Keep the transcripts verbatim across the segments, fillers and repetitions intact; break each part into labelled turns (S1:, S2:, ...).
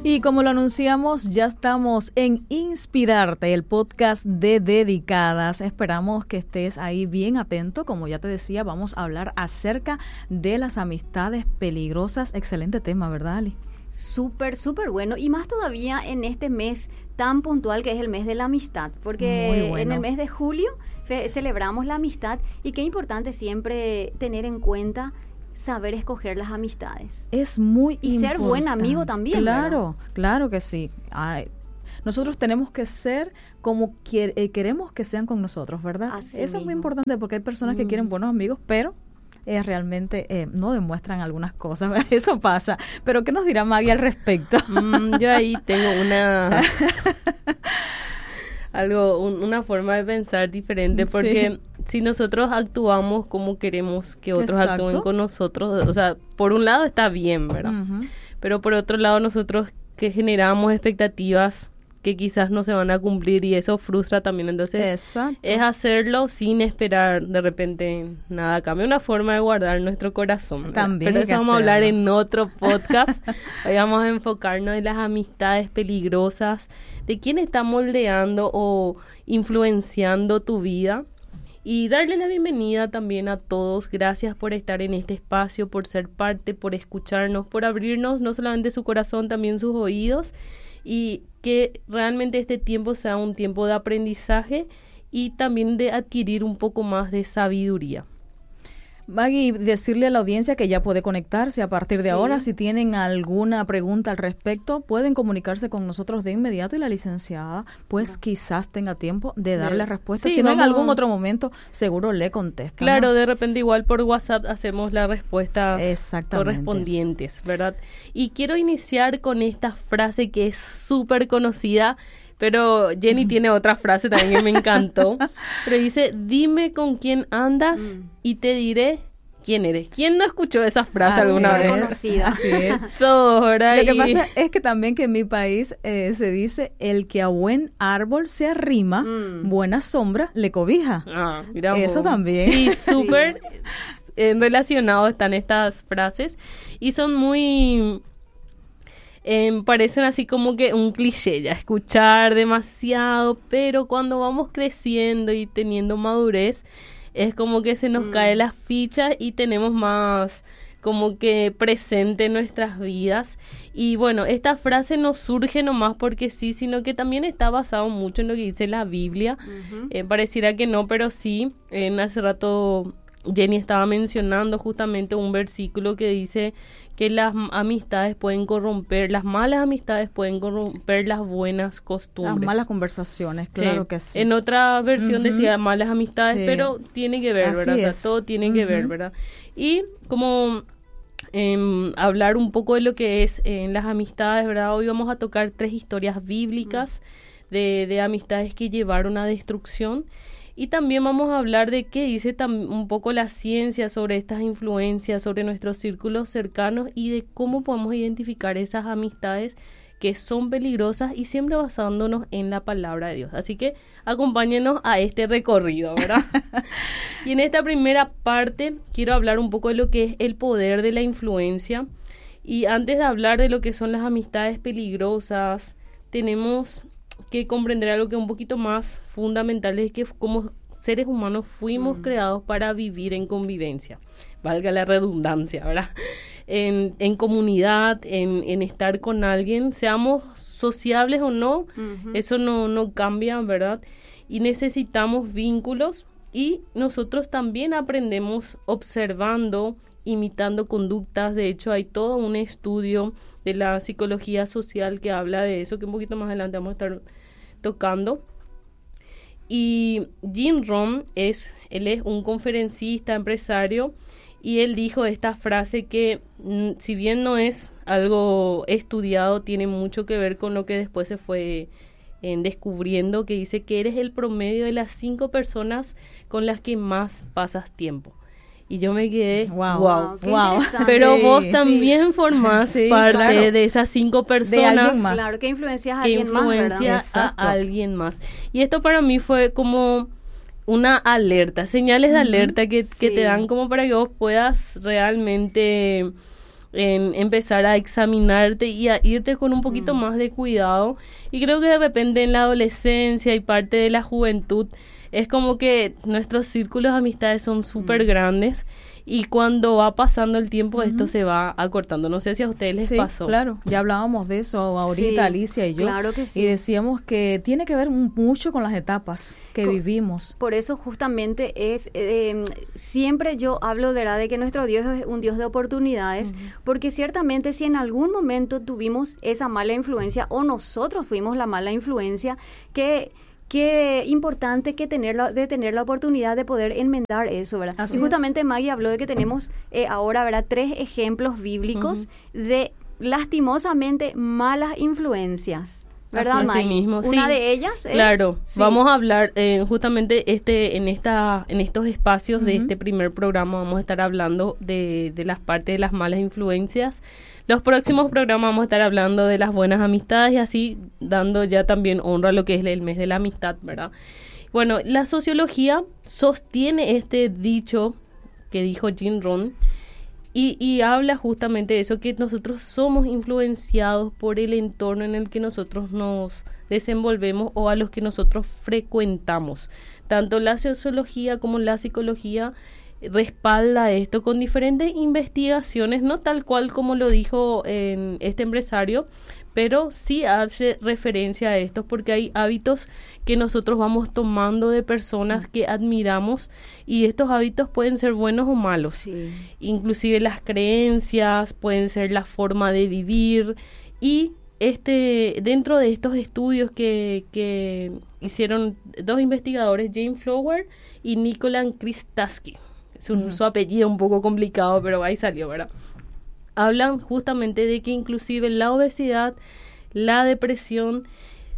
S1: Y como lo anunciamos, ya estamos en Inspirarte, el podcast de Dedicadas. Esperamos que estés ahí bien atento. Como ya te decía, vamos a hablar acerca de las amistades peligrosas. Excelente tema, ¿verdad, Ali?
S2: Súper, súper bueno. Y más todavía en este mes tan puntual que es el mes de la amistad. Porque bueno. En el mes de julio fe- celebramos la amistad. Y qué importante siempre tener en cuenta saber escoger las amistades.
S1: Es muy importante.
S2: Y ser buen amigo también.
S1: Claro,
S2: ¿verdad?
S1: claro que sí. Ay, nosotros tenemos que ser como que, eh, queremos que sean con nosotros, ¿verdad?
S2: Así
S1: Eso
S2: mismo.
S1: es muy importante porque hay personas mm. que quieren buenos amigos, pero eh, realmente eh, no demuestran algunas cosas. Eso pasa. Pero ¿qué nos dirá Maggie al respecto?
S3: Mm, yo ahí tengo una... algo, un, una forma de pensar diferente, porque sí. si nosotros actuamos como queremos que otros Exacto. actúen con nosotros, o sea, por un lado está bien, ¿verdad? Uh-huh. Pero por otro lado nosotros que generamos expectativas que quizás no se van a cumplir y eso frustra también, entonces
S1: Exacto.
S3: es hacerlo sin esperar de repente nada, cambia una forma de guardar nuestro corazón.
S1: También
S3: pero eso vamos
S1: hacerlo.
S3: a hablar en otro podcast. Hoy vamos a enfocarnos en las amistades peligrosas, de quién está moldeando o influenciando tu vida. Y darle la bienvenida también a todos. Gracias por estar en este espacio, por ser parte, por escucharnos, por abrirnos no solamente su corazón, también sus oídos. Y que realmente este tiempo sea un tiempo de aprendizaje y también de adquirir un poco más de sabiduría.
S1: Maggie, decirle a la audiencia que ya puede conectarse a partir de sí. ahora. Si tienen alguna pregunta al respecto, pueden comunicarse con nosotros de inmediato y la licenciada, pues no. quizás tenga tiempo de darle sí. respuesta. Sí, si no, en algún otro momento, seguro le contesta.
S3: Claro,
S1: ¿no?
S3: de repente igual por WhatsApp hacemos las respuestas correspondientes, ¿verdad? Y quiero iniciar con esta frase que es súper conocida, pero Jenny mm. tiene otra frase también que me encantó. Pero dice, dime con quién andas mm. y te diré quién eres. ¿Quién no escuchó esa frase
S1: así
S3: alguna
S1: es,
S3: vez?
S1: Conocida. Así es.
S3: Todos, ¿verdad?
S1: Lo que
S3: y...
S1: pasa es que también que en mi país eh, se dice, el que a buen árbol se arrima, mm. buena sombra le cobija.
S3: Ah, mira
S1: Eso
S3: vos.
S1: también.
S3: Sí, súper sí. eh, relacionados están estas frases y son muy... Eh, parecen así como que un cliché ya, escuchar demasiado, pero cuando vamos creciendo y teniendo madurez, es como que se nos mm. cae las fichas y tenemos más como que presente en nuestras vidas. Y bueno, esta frase no surge nomás porque sí, sino que también está basado mucho en lo que dice la Biblia. Uh-huh. Eh, pareciera que no, pero sí. En hace rato Jenny estaba mencionando justamente un versículo que dice que las amistades pueden corromper, las malas amistades pueden corromper las buenas costumbres.
S1: Las malas conversaciones, claro sí. que sí.
S3: En otra versión uh-huh. decía malas amistades, sí. pero tiene que ver,
S1: Así
S3: ¿verdad?
S1: Es.
S3: O sea, todo tiene
S1: uh-huh.
S3: que ver, ¿verdad? Y como eh, hablar un poco de lo que es en eh, las amistades, ¿verdad? Hoy vamos a tocar tres historias bíblicas uh-huh. de, de amistades que llevaron a destrucción. Y también vamos a hablar de qué dice tam- un poco la ciencia sobre estas influencias, sobre nuestros círculos cercanos y de cómo podemos identificar esas amistades que son peligrosas y siempre basándonos en la palabra de Dios. Así que acompáñenos a este recorrido, ¿verdad? Y en esta primera parte quiero hablar un poco de lo que es el poder de la influencia. Y antes de hablar de lo que son las amistades peligrosas, tenemos que comprender algo que es un poquito más fundamental, es que como seres humanos fuimos mm. creados para vivir en convivencia, valga la redundancia, ¿verdad? En, en comunidad, en, en estar con alguien, seamos sociables o no, uh-huh. eso no, no cambia, ¿verdad? Y necesitamos vínculos y nosotros también aprendemos observando, imitando conductas. De hecho, hay todo un estudio de la psicología social que habla de eso, que un poquito más adelante vamos a estar tocando. Y Jim Rohn es, él es un conferencista, empresario, y él dijo esta frase que mm, si bien no es algo estudiado, tiene mucho que ver con lo que después se fue eh, descubriendo, que dice que eres el promedio de las cinco personas con las que más pasas tiempo. Y yo me quedé, wow, wow, wow. Pero sí, vos también sí. formás sí, parte claro. de esas cinco personas.
S1: De alguien más.
S2: Claro, que influencias a
S3: que
S2: alguien
S3: influencia
S2: más,
S3: a alguien más. Y esto para mí fue como una alerta, señales de uh-huh. alerta que, sí. que te dan como para que vos puedas realmente en empezar a examinarte y a irte con un poquito mm. más de cuidado. Y creo que de repente en la adolescencia y parte de la juventud es como que nuestros círculos de amistades son súper mm. grandes. Y cuando va pasando el tiempo, uh-huh. esto se va acortando. No sé si a ustedes les
S1: sí,
S3: pasó.
S1: Claro, ya hablábamos de eso ahorita, sí, Alicia y yo.
S2: Claro que sí.
S1: Y decíamos que tiene que ver mucho con las etapas que con, vivimos.
S2: Por eso justamente es, eh, siempre yo hablo de verdad de que nuestro Dios es un Dios de oportunidades, uh-huh. porque ciertamente si en algún momento tuvimos esa mala influencia o nosotros fuimos la mala influencia, que... Qué importante que tener la, de tener la oportunidad de poder enmendar eso, ¿verdad?
S1: Así
S2: y justamente es. Maggie habló de que tenemos eh, ahora, ¿verdad? Tres ejemplos bíblicos uh-huh. de lastimosamente malas influencias, ¿verdad,
S3: Así
S2: Maggie?
S3: mismo.
S2: Una
S3: sí,
S2: de ellas es...
S3: Claro,
S2: sí.
S3: vamos a hablar eh, justamente este en esta en estos espacios uh-huh. de este primer programa vamos a estar hablando de, de las partes de las malas influencias. Los próximos programas vamos a estar hablando de las buenas amistades y así dando ya también honra a lo que es el mes de la amistad, ¿verdad? Bueno, la sociología sostiene este dicho que dijo Jim Rohn y, y habla justamente de eso, que nosotros somos influenciados por el entorno en el que nosotros nos desenvolvemos o a los que nosotros frecuentamos. Tanto la sociología como la psicología respalda esto con diferentes investigaciones, no tal cual como lo dijo en este empresario, pero sí hace referencia a esto porque hay hábitos que nosotros vamos tomando de personas que admiramos y estos hábitos pueden ser buenos o malos.
S2: Sí.
S3: Inclusive las creencias, pueden ser la forma de vivir y este dentro de estos estudios que, que hicieron dos investigadores, James Flower y Nicola Kristaski. Su, uh-huh. su apellido un poco complicado, pero ahí salió, ¿verdad? Hablan justamente de que inclusive la obesidad, la depresión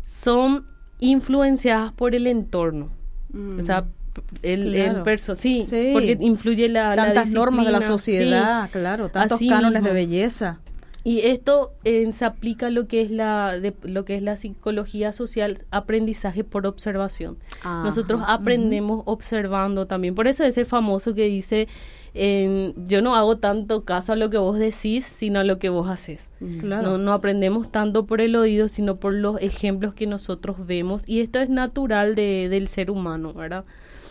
S3: son influenciadas por el entorno. Mm. O sea, el,
S1: claro.
S3: el perso sí,
S1: sí,
S3: porque influye la
S1: tantas
S3: la
S1: normas de la sociedad, sí. claro, tantos
S3: Así
S1: cánones
S3: mismo.
S1: de belleza.
S3: Y esto eh, se aplica a lo que es la de, lo que es la psicología social, aprendizaje por observación. Ajá. Nosotros aprendemos uh-huh. observando también. Por eso ese famoso que dice, eh, yo no hago tanto caso a lo que vos decís, sino a lo que vos haces.
S1: Claro.
S3: No, no aprendemos tanto por el oído, sino por los ejemplos que nosotros vemos. Y esto es natural de, del ser humano, ¿verdad?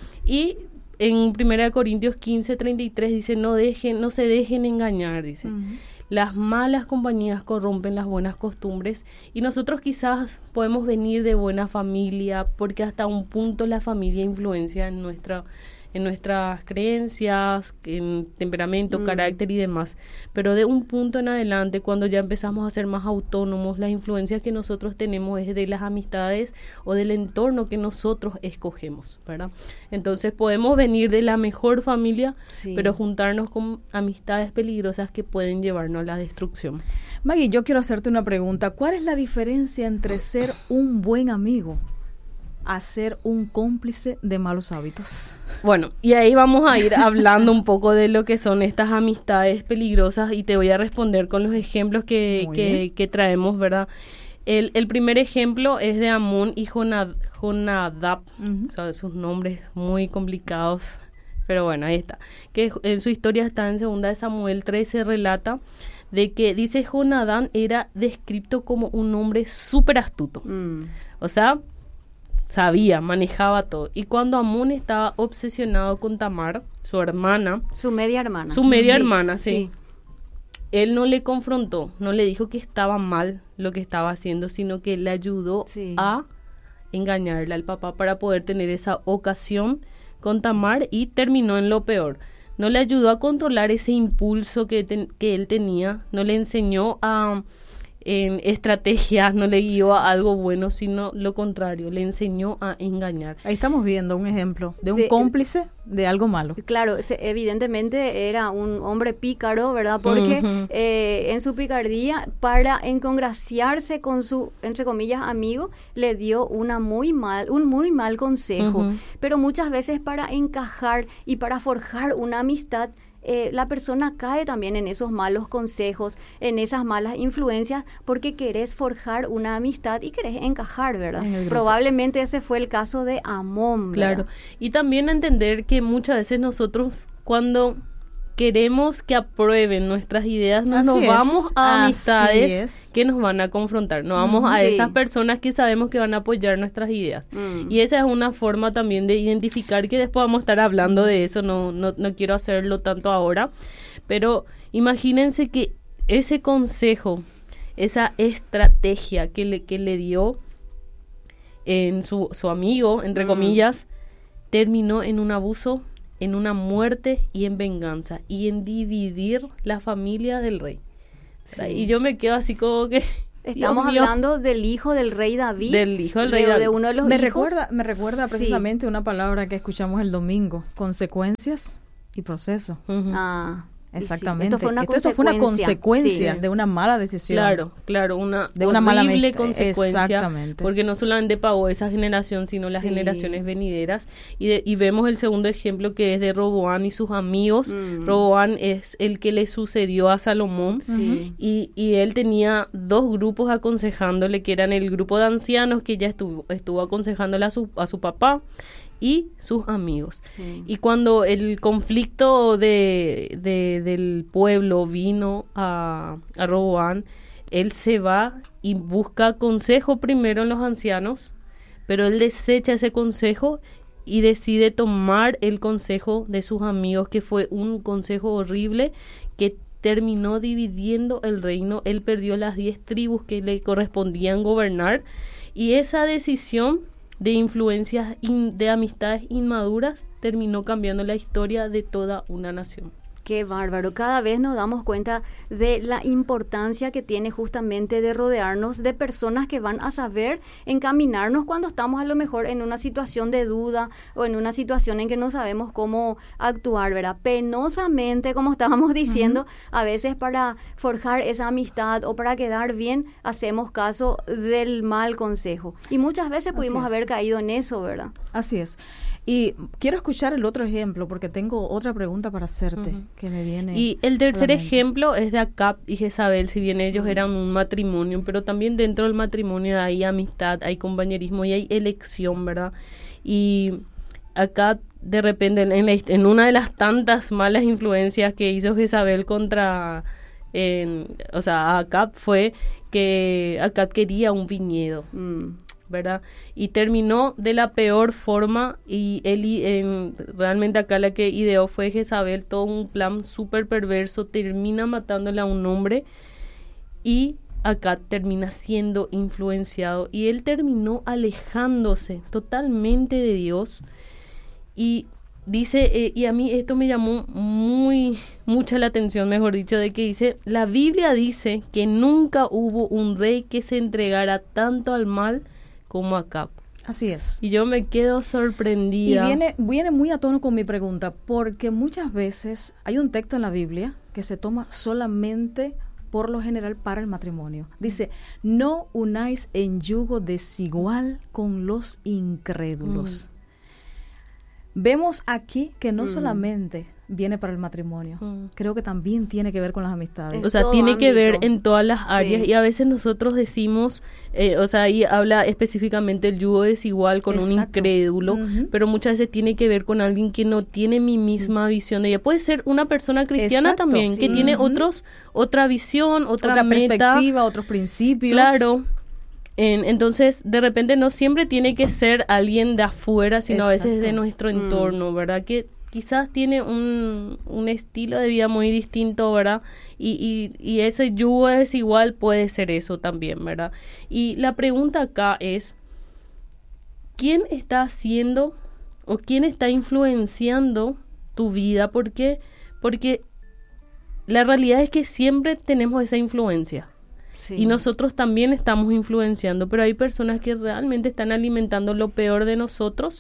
S3: Y en primera Corintios quince, treinta y tres dice, no dejen, no se dejen engañar, dice. Uh-huh. Las malas compañías corrompen las buenas costumbres y nosotros quizás podemos venir de buena familia porque hasta un punto la familia influencia en nuestra en nuestras creencias, en temperamento, mm. carácter y demás. Pero de un punto en adelante, cuando ya empezamos a ser más autónomos, la influencia que nosotros tenemos es de las amistades o del entorno que nosotros escogemos, ¿verdad? Entonces podemos venir de la mejor familia, sí. pero juntarnos con amistades peligrosas que pueden llevarnos a la destrucción.
S1: Maggie, yo quiero hacerte una pregunta. ¿Cuál es la diferencia entre ser un buen amigo a ser un cómplice de malos hábitos?
S3: Bueno, y ahí vamos a ir hablando un poco de lo que son estas amistades peligrosas y te voy a responder con los ejemplos que, que, que traemos, ¿verdad? El, el primer ejemplo es de Amón y Jonad, Jonadab, uh-huh. o sea, sus nombres muy complicados, pero bueno, ahí está. Que en su historia está en segunda de Samuel trece, relata de que, dice, Jonadán era descrito como un hombre súper astuto. Mm. O sea, sabía, manejaba todo. Y cuando Amón estaba obsesionado con Tamar, su hermana.
S2: Su media hermana.
S3: Su media sí, hermana, sí.
S2: sí.
S3: Él no le confrontó, no le dijo que estaba mal lo que estaba haciendo, sino que le ayudó sí. a engañarle al papá para poder tener esa ocasión con Tamar y terminó en lo peor. No le ayudó a controlar ese impulso que, ten, que él tenía, no le enseñó a en estrategias, no le guió a algo bueno, sino lo contrario, le enseñó a engañar.
S1: Ahí estamos viendo un ejemplo de un de, cómplice de algo malo.
S2: Claro, se, evidentemente era un hombre pícaro, ¿verdad? Porque uh-huh. eh, en su picardía, para encongraciarse con su, entre comillas, amigo, le dio una muy mal, un muy mal consejo. Uh-huh. Pero muchas veces para encajar y para forjar una amistad, Eh, la persona cae también en esos malos consejos, en esas malas influencias, porque querés forjar una amistad y querés encajar, ¿verdad? Probablemente ese fue el caso de Amón, ¿verdad?
S3: Claro, y también entender que muchas veces nosotros cuando queremos que aprueben nuestras ideas, no nos
S1: es,
S3: vamos a amistades que nos van a confrontar, nos vamos mm, a sí. esas personas que sabemos que van a apoyar nuestras ideas. Mm. Y esa es una forma también de identificar, que después vamos a estar hablando de eso, no, no, no quiero hacerlo tanto ahora, pero imagínense que ese consejo, esa estrategia que le, que le dio en su, su amigo, entre mm. comillas, terminó en un abuso, en una muerte y en venganza, y en dividir la familia del rey. Sí. Y yo me quedo así como que...
S2: Estamos hablando del hijo del rey David.
S3: Del hijo del rey
S2: de,
S3: David.
S2: De uno de los
S1: me
S2: hijos.
S1: Recuerda, me recuerda precisamente sí. una palabra que escuchamos el domingo, consecuencias y proceso.
S2: Uh-huh. Ah,
S1: exactamente.
S2: Sí. Esto fue una
S1: esto,
S2: consecuencia,
S1: esto fue una consecuencia
S3: sí.
S1: de una mala decisión.
S3: Claro, claro, una
S1: de una mala
S3: horrible consecuencia.
S1: Exactamente.
S3: Porque no solamente pagó esa generación, sino las sí. generaciones venideras. Y, de, y vemos el segundo ejemplo, que es de Roboán y sus amigos. Mm. Roboán es el que le sucedió a Salomón. Sí. Y, y él tenía dos grupos aconsejándole, que eran el grupo de ancianos, que ya estuvo, estuvo aconsejándole a su, a su papá, y sus amigos. Sí. Y cuando el conflicto de, de del pueblo vino a, a Roboán, él se va y busca consejo primero en los ancianos, pero él desecha ese consejo y decide tomar el consejo de sus amigos, que fue un consejo horrible que terminó dividiendo el reino. Él perdió las diez tribus que le correspondían gobernar, y esa decisión de influencias, in, de amistades inmaduras, terminó cambiando la historia de toda una nación.
S2: Qué bárbaro. Cada vez nos damos cuenta de la importancia que tiene justamente de rodearnos de personas que van a saber encaminarnos cuando estamos a lo mejor en una situación de duda o en una situación en que no sabemos cómo actuar, ¿verdad? Penosamente, como estábamos diciendo, uh-huh. a veces para forjar esa amistad o para quedar bien, hacemos caso del mal consejo. Y muchas veces pudimos haber caído en eso, ¿verdad?
S1: Así es. Y quiero escuchar el otro ejemplo, porque tengo otra pregunta para hacerte. Uh-huh. Que me viene
S3: y el tercer ejemplo es de Acab y Jezabel. Si bien ellos uh-huh. eran un matrimonio, pero también dentro del matrimonio hay amistad, hay compañerismo y hay elección, ¿verdad? Y Acab, de repente, en, en, en una de las tantas malas influencias que hizo Jezabel contra, en, o sea, Acab, fue que Acab quería un viñedo. Mm. ¿verdad? Y terminó de la peor forma, y él en, realmente acá la que ideó fue Jezabel, todo un plan súper perverso, termina matándole a un hombre, y acá termina siendo influenciado, y él terminó alejándose totalmente de Dios. Y dice, eh, y a mí esto me llamó muy, mucha la atención, mejor dicho, de que dice, la Biblia dice que nunca hubo un rey que se entregara tanto al mal como Acab.
S1: Así es.
S3: Y yo me quedo sorprendida.
S1: Y viene, viene muy a tono con mi pregunta, porque muchas veces hay un texto en la Biblia que se toma solamente, por lo general, para el matrimonio. Dice, no unáis en yugo desigual con los incrédulos. Mm. Vemos aquí que no mm. solamente viene para el matrimonio, mm. creo que también tiene que ver con las amistades.
S3: O sea, Eso tiene ámbito. que ver en todas las áreas, sí. Y a veces nosotros decimos, eh, o sea, ahí habla específicamente el yugo desigual con Exacto. un incrédulo, uh-huh. pero muchas veces tiene que ver con alguien que no tiene mi misma uh-huh. visión de ella. Puede ser una persona cristiana Exacto, también, sí. que tiene uh-huh. otros otra visión, otra,
S1: otra
S3: meta,
S1: perspectiva, otros principios.
S3: Claro. En, entonces, de repente no siempre tiene que ser alguien de afuera, sino Exacto. a veces de nuestro entorno, mm. ¿verdad? Que quizás tiene un, un estilo de vida muy distinto, ¿verdad? Y, y, y ese yugo desigual puede ser eso también, ¿verdad? Y la pregunta acá es, ¿quién está haciendo o quién está influenciando tu vida? ¿Por qué? Porque la realidad es que siempre tenemos esa influencia. Sí. Y nosotros también estamos influenciando, pero hay personas que realmente están alimentando lo peor de nosotros,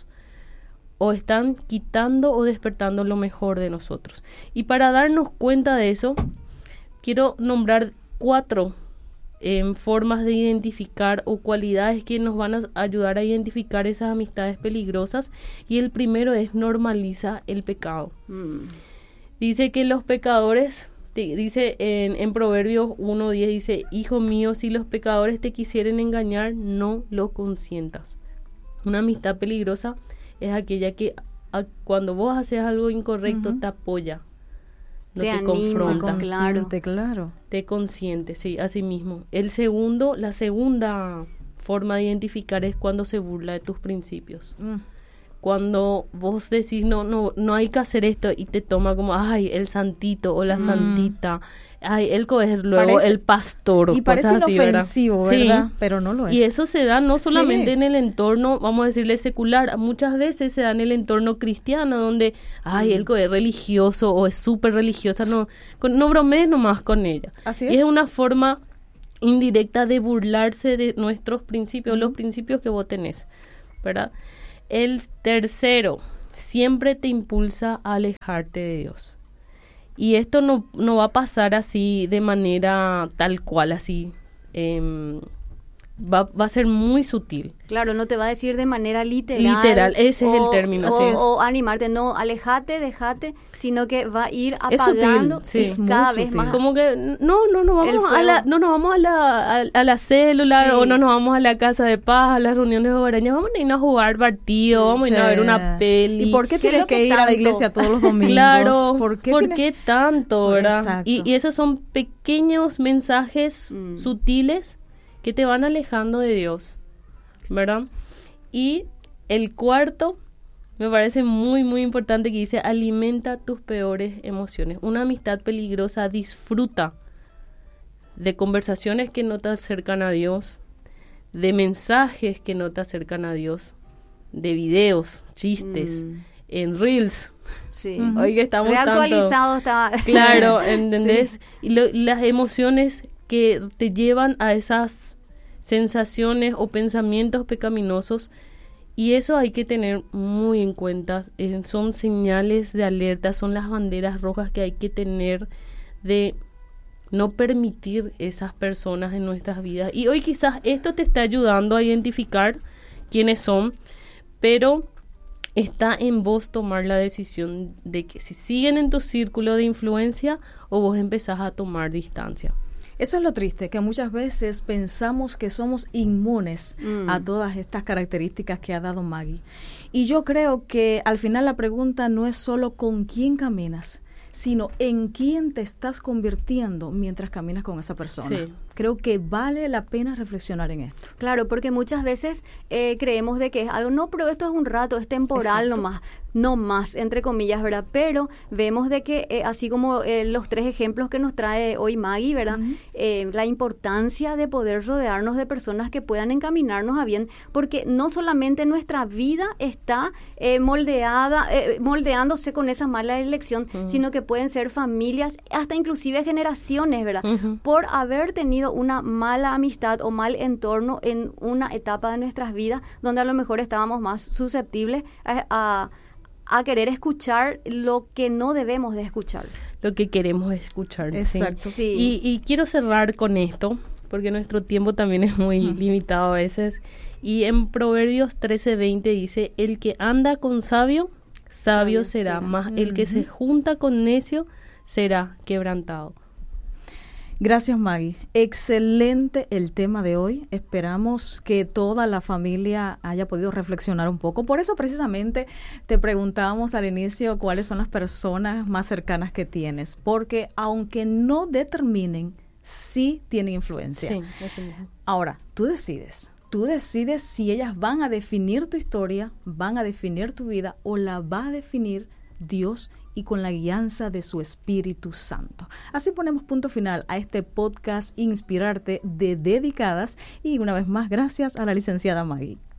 S3: o están quitando o despertando lo mejor de nosotros. Y para darnos cuenta de eso, quiero nombrar cuatro eh, formas de identificar o cualidades que nos van a ayudar a identificar esas amistades peligrosas. Y el primero es normaliza el pecado. Mm. Dice que los pecadores, te, dice en, en Proverbios uno diez, dice, hijo mío, si los pecadores te quisieren engañar, no lo consientas. Una amistad peligrosa es aquella que a, cuando vos haces algo incorrecto uh-huh. te apoya, no
S2: te,
S3: te
S2: anima,
S3: confronta.
S1: Claro, claro.
S3: Te consiente, sí, así mismo. El segundo, la segunda forma de identificar es cuando se burla de tus principios. Mm. Cuando vos decís, no, no, no hay que hacer esto, y te toma como, ay, el santito o la mm. santita, ay, él es luego parece, el pastor.
S1: Y parece
S3: así,
S1: inofensivo, ¿verdad? ¿verdad?
S3: Sí.
S1: Pero no lo es.
S3: Y eso se da no solamente
S1: sí.
S3: en el entorno, vamos a decirle, secular, muchas veces se da en el entorno cristiano, donde, ay, él es religioso o es súper religiosa, no, con, no bromees nomás con ella.
S1: Así es.
S3: Y es una forma indirecta de burlarse de nuestros principios, uh-huh. los principios que vos tenés, ¿verdad? El tercero, siempre te impulsa a alejarte de Dios. Y esto no, no va a pasar así de manera tal cual, así. Eh, va, va a ser muy sutil.
S2: Claro, no te va a decir de manera literal.
S3: Literal, ese
S2: o,
S3: es el término.
S2: O,
S3: así es.
S2: o animarte, no, alejate, dejate, sino que va a ir apagando
S1: es sutil, sí,
S2: cada
S1: es
S2: vez
S1: sutil.
S2: más.
S3: Como que no, no, no vamos a la, no nos vamos a la, a, a la célula, sí. o no nos vamos a la casa de paz, a las reuniones hogareñas, vamos a ir a jugar partido, vamos sí. a ir a ver una peli.
S1: ¿Y por qué tienes que, que ir tanto? a la iglesia todos los domingos?
S3: Claro,
S1: ¿por qué,
S3: ¿por
S1: tienes...
S3: qué tanto, verdad?
S1: Exacto.
S3: Y, y esos son pequeños mensajes mm. sutiles que te van alejando de Dios, ¿verdad? Y el cuarto, me parece muy, muy importante, que dice, alimenta tus peores emociones. Una amistad peligrosa disfruta de conversaciones que no te acercan a Dios, de mensajes que no te acercan a Dios, de videos, chistes, mm. en Reels.
S2: Sí.
S3: Uh-huh. Hoy que estamos
S2: reactualizado
S3: tanto...
S2: está...
S3: Claro, ¿entendés?
S2: Sí.
S3: Y lo, las emociones que te llevan a esas sensaciones o pensamientos pecaminosos, y eso hay que tener muy en cuenta. Eh, son señales de alerta, son las banderas rojas que hay que tener de no permitir esas personas en nuestras vidas. Y hoy quizás esto te está ayudando a identificar quiénes son, pero está en vos tomar la decisión de que si siguen en tu círculo de influencia o vos empezás a tomar distancia.
S1: Eso es lo triste, que muchas veces pensamos que somos inmunes mm. a todas estas características que ha dado Maggie. Y yo creo que al final la pregunta no es solo con quién caminas, sino en quién te estás convirtiendo mientras caminas con esa persona. Sí. Creo que vale la pena reflexionar en esto.
S2: Claro, porque muchas veces eh, creemos de que es algo, no, pero esto es un rato, es temporal. Exacto. nomás, no más, entre comillas, ¿verdad? Pero vemos de que, eh, así como eh, los tres ejemplos que nos trae hoy Maggie, ¿verdad? Uh-huh. Eh, la importancia de poder rodearnos de personas que puedan encaminarnos a bien, porque no solamente nuestra vida está eh, moldeada, eh, moldeándose con esa mala elección, uh-huh. sino que pueden ser familias, hasta inclusive generaciones, ¿verdad? Uh-huh. Por haber tenido una mala amistad o mal entorno en una etapa de nuestras vidas donde a lo mejor estábamos más susceptibles a, a, a querer escuchar lo que no debemos de escuchar.
S3: Lo que queremos escuchar.
S2: Exacto.
S3: Sí.
S2: Sí.
S3: Y, y quiero cerrar con esto, porque nuestro tiempo también es muy uh-huh. limitado a veces. Y en Proverbios trece veinte dice, el que anda con sabio, sabio, sabio será, será, más uh-huh. el que se junta con necio será quebrantado.
S1: Gracias, Maggie. Excelente el tema de hoy. Esperamos que toda la familia haya podido reflexionar un poco. Por eso precisamente te preguntábamos al inicio cuáles son las personas más cercanas que tienes, porque aunque no determinen, sí tienen influencia.
S3: Sí, eso mismo.
S1: Ahora, tú decides. Tú decides si ellas van a definir tu historia, van a definir tu vida o la va a definir Dios y con la guianza de su Espíritu Santo. Así ponemos punto final a este podcast Inspirarte de Dedicadas y una vez más gracias a la licenciada Maggie.